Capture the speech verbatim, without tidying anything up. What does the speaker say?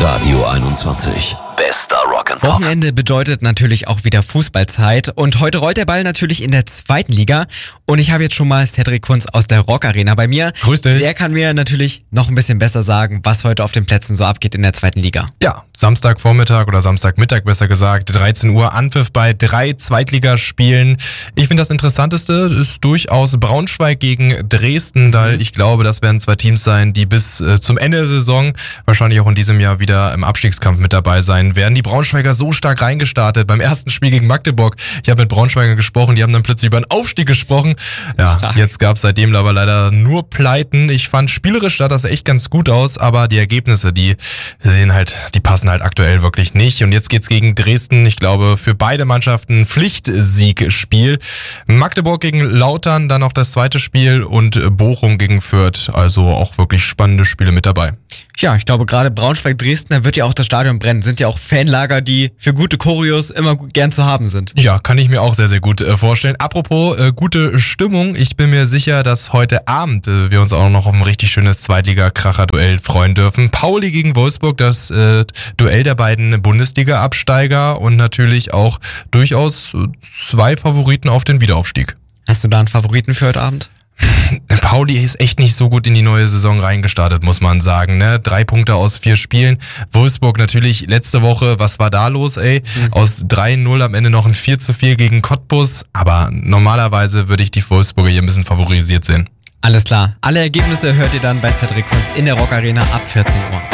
Radio einundzwanzig. Bester Rock'n'Pop. Wochenende bedeutet natürlich auch wieder Fußballzeit und heute rollt der Ball natürlich in der zweiten Liga und ich habe jetzt schon mal Cedric Kunz aus der Rock Arena bei mir. Grüß dich. Der kann mir natürlich noch ein bisschen besser sagen, was heute auf den Plätzen so abgeht in der zweiten Liga. Ja, Samstagvormittag oder Samstagmittag besser gesagt, dreizehn Uhr Anpfiff bei drei Zweitligaspielen. Ich finde, das Interessanteste ist durchaus Braunschweig gegen Dresden, da ich glaube, das werden zwei Teams sein, die bis äh, zum Ende der Saison wahrscheinlich auch in diesem Jahr wieder im Abstiegskampf mit dabei sein werden. Die Braunschweiger so stark reingestartet beim ersten Spiel gegen Magdeburg. Ich habe mit Braunschweigern gesprochen, die haben dann plötzlich über einen Aufstieg gesprochen. Ja, stark. Jetzt gab es seitdem aber leider nur Pleiten. Ich fand, spielerisch sah das echt ganz gut aus, aber die Ergebnisse, die sehen halt, die passen halt aktuell wirklich nicht. Und jetzt geht's gegen Dresden. Ich glaube, für beide Mannschaften Pflichtsiegspiel. Magdeburg gegen Lautern, dann noch das zweite Spiel und Bochum gegen Fürth. Also auch wirklich spannende Spiele mit dabei. Ja, ich glaube gerade Braunschweig-Dresden, da wird ja auch das Stadion brennen. Sind ja auch Fanlager, die für gute Choreos immer gern zu haben sind. Ja, kann ich mir auch sehr, sehr gut äh, vorstellen. Apropos äh, gute Stimmung, ich bin mir sicher, dass heute Abend äh, wir uns auch noch auf ein richtig schönes Zweitliga-Kracher-Duell freuen dürfen. Pauli gegen Wolfsburg, das äh, Duell der beiden Bundesliga-Absteiger und natürlich auch durchaus äh, zwei Favoriten auf den Wiederaufstieg. Hast du da einen Favoriten für heute Abend? Pauli ist echt nicht so gut in die neue Saison reingestartet, muss man sagen, ne? Drei Punkte aus vier Spielen. Wolfsburg natürlich letzte Woche, was war da los, ey? Mhm. Aus drei null am Ende noch ein vier zu vier gegen Cottbus. Aber normalerweise würde ich die Wolfsburger hier ein bisschen favorisiert sehen. Alles klar. Alle Ergebnisse hört ihr dann bei Cedric Kunz in der Rock Arena ab vierzehn Uhr.